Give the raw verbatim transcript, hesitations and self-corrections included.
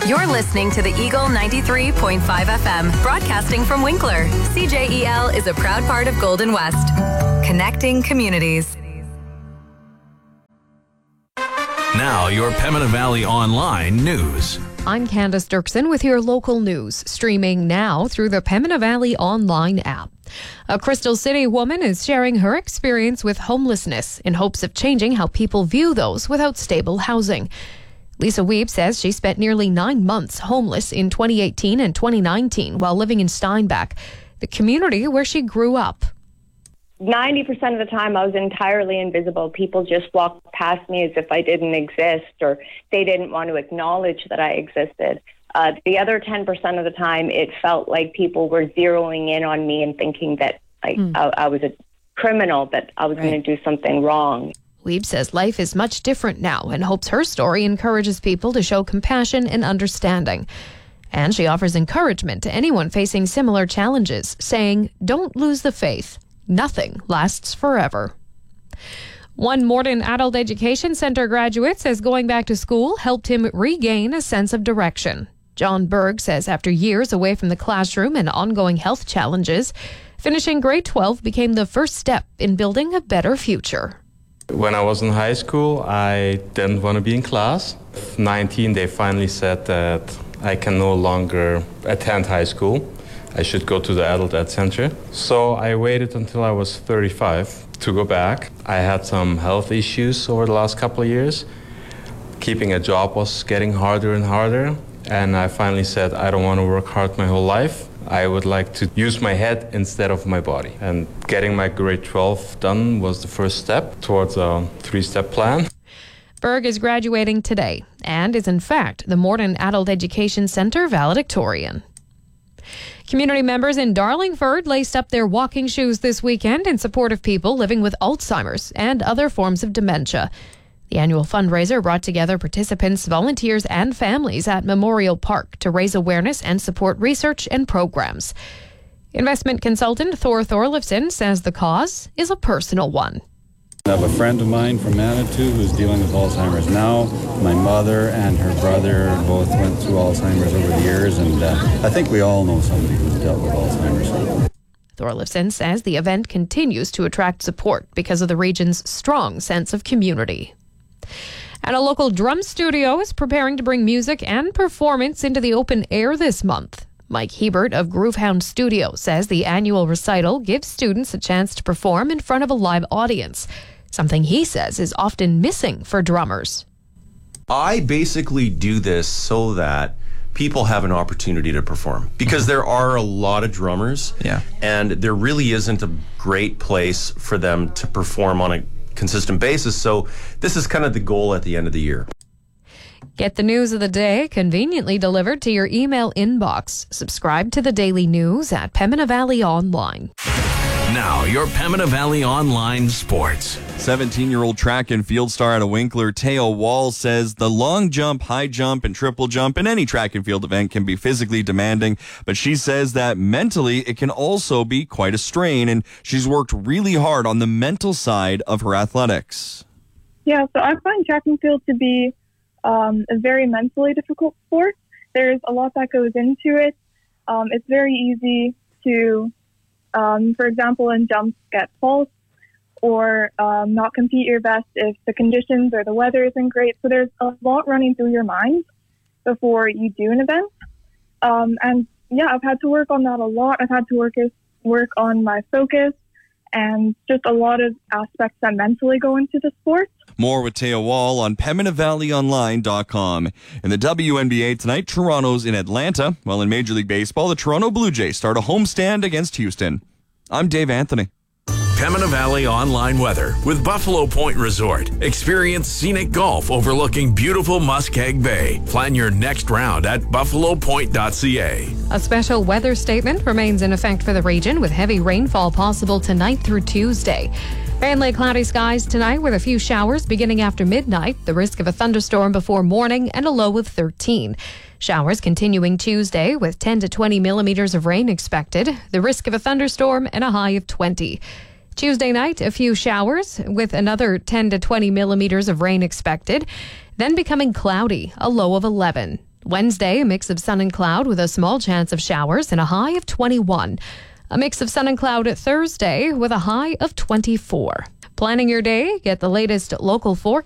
You're listening to the Eagle ninety-three point five F M, broadcasting from Winkler. C J E L is a proud part of Golden West, connecting communities. Now, your Pembina Valley Online news. I'm Candace Dirksen with your local news, streaming now through the Pembina Valley Online app. A Crystal City woman is sharing her experience with homelessness in hopes of changing how people view those without stable housing. Lisa Weeb says she spent nearly nine months homeless in twenty eighteen and twenty nineteen while living in Steinbach, the community where she grew up. ninety percent of the time I was entirely invisible. People just walked past me as if I didn't exist, or they didn't want to acknowledge that I existed. Uh, the other ten percent of the time, it felt like people were zeroing in on me and thinking that like, mm. I, I was a criminal, that I was right. going to do something wrong. Weeb says life is much different now and hopes her story encourages people to show compassion and understanding. And she offers encouragement to anyone facing similar challenges, saying, "Don't lose the faith. Nothing lasts forever." One Morden Adult Education Centre graduate says going back to school helped him regain a sense of direction. John Berg says after years away from the classroom and ongoing health challenges, finishing grade twelve became the first step in building a better future. When I was in high school, I didn't want to be in class. At nineteen, they finally said that I can no longer attend high school. I should go to the Adult Ed Center. So I waited until I was thirty-five to go back. I had some health issues over the last couple of years. Keeping a job was getting harder and harder. And I finally said, I don't want to work hard my whole life. I would like to use my head instead of my body. And getting my grade twelve done was the first step towards a three-step plan. Berg is graduating today and is in fact the Morden Adult Education Centre valedictorian. Community members in Darlingford laced up their walking shoes this weekend in support of people living with Alzheimer's and other forms of dementia. The annual fundraiser brought together participants, volunteers, and families at Memorial Park to raise awareness and support research and programs. Investment consultant Thor Thorlifson says the cause is a personal one. I have a friend of mine from Manitou who's dealing with Alzheimer's now. My mother and her brother both went through Alzheimer's over the years, and uh, I think we all know somebody who's dealt with Alzheimer's. Thorlifson says the event continues to attract support because of the region's strong sense of community. And a local drum studio is preparing to bring music and performance into the open air this month. Mike Hebert of Groovehound Studio says the annual recital gives students a chance to perform in front of a live audience, something he says is often missing for drummers. I basically do this so that people have an opportunity to perform, because there are a lot of drummers, yeah, and there really isn't a great place for them to perform on a consistent basis. So this is kind of the goal at the end of the year. Get the news of the day conveniently delivered to your email inbox. Subscribe to the daily news at Pembina Valley Online. Now, your Pembina Valley Online sports. seventeen-year-old track and field star out of Winkler, Teo Wall, says the long jump, high jump, and triple jump in any track and field event can be physically demanding, but she says that mentally it can also be quite a strain, and she's worked really hard on the mental side of her athletics. Yeah, so I find track and field to be um, a very mentally difficult sport. There's a lot that goes into it. Um, it's very easy to, um, for example, in jumps, get false, or um, not compete your best if the conditions or the weather isn't great. So there's a lot running through your mind before you do an event. Um, and yeah, I've had to work on that a lot. I've had to work, work on my focus and just a lot of aspects that mentally go into the sport. More with Teo Wall on Pembina Valley Online dot com. In the W N B A tonight, Toronto's in Atlanta, while in Major League Baseball, the Toronto Blue Jays start a homestand against Houston. I'm Dave Anthony. Pembina Valley Online weather with Buffalo Point Resort. Experience scenic golf overlooking beautiful Muskeg Bay. Plan your next round at buffalo point dot c a. A special weather statement remains in effect for the region with heavy rainfall possible tonight through Tuesday. Mainly cloudy skies tonight with a few showers beginning after midnight. The risk of a thunderstorm before morning and a low of thirteen. Showers continuing Tuesday with ten to twenty millimeters of rain expected. The risk of a thunderstorm and a high of twenty. Tuesday night, a few showers with another ten to twenty millimeters of rain expected, then becoming cloudy, a low of eleven. Wednesday, a mix of sun and cloud with a small chance of showers and a high of twenty-one. A mix of sun and cloud Thursday with a high of twenty-four. Planning your day, get the latest local forecast